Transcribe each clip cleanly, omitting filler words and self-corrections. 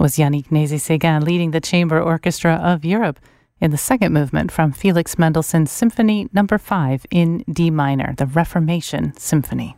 was Yannick Nézet-Séguin leading the Chamber Orchestra of Europe in the second movement from Felix Mendelssohn's Symphony No. 5 in D minor, the Reformation Symphony.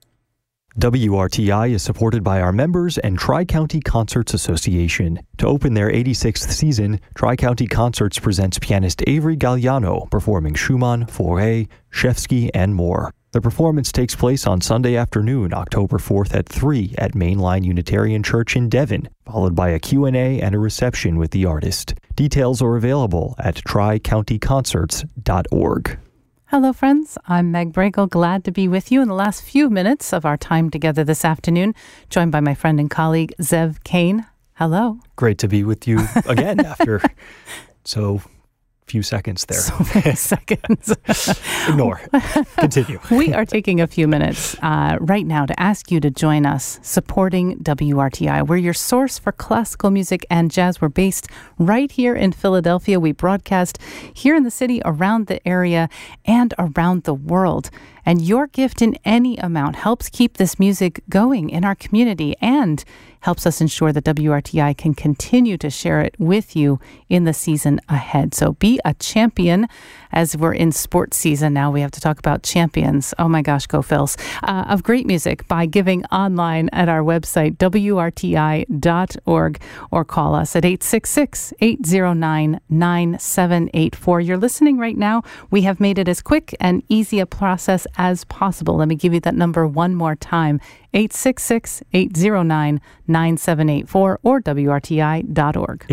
WRTI is supported by our members and Tri-County Concerts Association. To open their 86th season, Tri-County Concerts presents pianist Avery Galliano performing Schumann, Fauré, Shevsky, and more. The performance takes place on Sunday afternoon, October 4th at 3 at Mainline Unitarian Church in Devon, followed by a Q&A and a reception with the artist. Details are available at tricountyconcerts.org. Hello, friends. I'm Meg Bragle, glad to be with you in the last few minutes of our time together this afternoon, joined by my friend and colleague, Zev Kane. Hello. Great to be with you again after few seconds there. So many seconds. Ignore. Continue. We are taking a few minutes right now to ask you to join us supporting WRTI. We're your source for classical music and jazz. We're based right here in Philadelphia. We broadcast here in the city, around the area, and around the world. And your gift in any amount helps keep this music going in our community and helps us ensure that WRTI can continue to share it with you in the season ahead. So be a champion. As we're in sports season now, we have to talk about champions. Oh my gosh, go Phils. Of great music by giving online at our website, WRTI.org, or call us at 866-809-9784. You're listening right now. We have made it as quick and easy a process as possible. Let me give you that number one more time. 866-809-9784 or WRTI.org.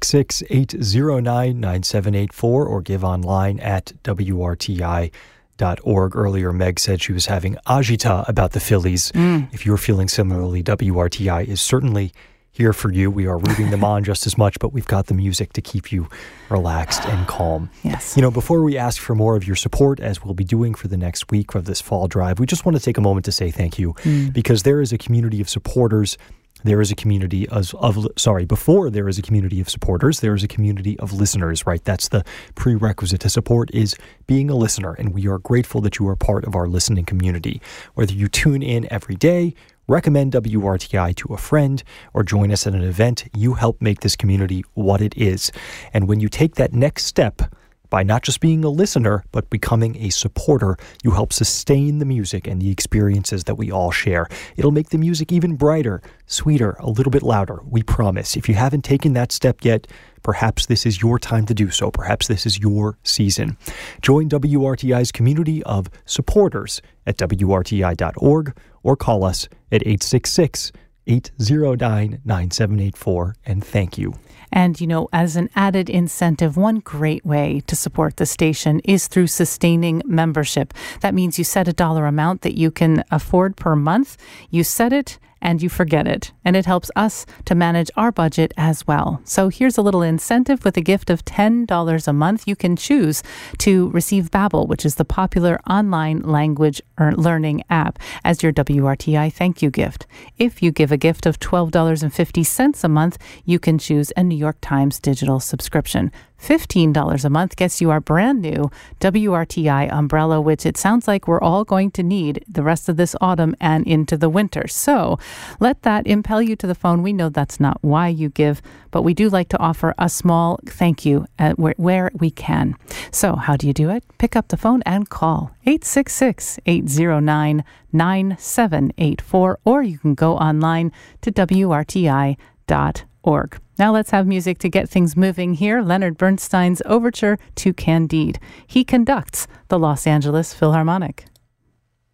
866-809-9784 or give online at WRTI.org. Earlier, Meg said she was having agita about the Phillies. If you're feeling similarly, WRTI is certainly here for you. We are rooting them on just as much, but we've got the music to keep you relaxed and calm. Yes. You know, before we ask for more of your support, as we'll be doing for the next week of this fall drive, we just want to take a moment to say thank you because there is a community of supporters. There is a community before there is a community of supporters, there is a community of listeners, right? That's the prerequisite to support, is being a listener. And we are grateful that you are part of our listening community. Whether you tune in every day, recommend WRTI to a friend, or join us at an event, you help make this community what it is. And when you take that next step, by not just being a listener, but becoming a supporter, you help sustain the music and the experiences that we all share. It'll make the music even brighter, sweeter, a little bit louder, we promise. If you haven't taken that step yet, perhaps this is your time to do so. Perhaps this is your season. Join WRTI's community of supporters at WRTI.org or call us at 866-809-9784, and thank you. And, you know, as an added incentive, one great way to support the station is through sustaining membership. That means you set a dollar amount that you can afford per month. You set it and you forget it. And it helps us to manage our budget as well. So here's a little incentive. With a gift of $10 a month, you can choose to receive Babbel, which is the popular online language learning app, as your WRTI thank you gift. If you give a gift of $12.50 a month, you can choose a New York Times digital subscription. $15 a month gets you our brand new WRTI umbrella, which it sounds like we're all going to need the rest of this autumn and into the winter. So let that impel you to the phone. We know that's not why you give, but we do like to offer a small thank you where we can. So how do you do it? Pick up the phone and call 866-809-9784, or you can go online to WRTI.org. Now let's have music to get things moving here. Leonard Bernstein's Overture to Candide. He conducts the Los Angeles Philharmonic.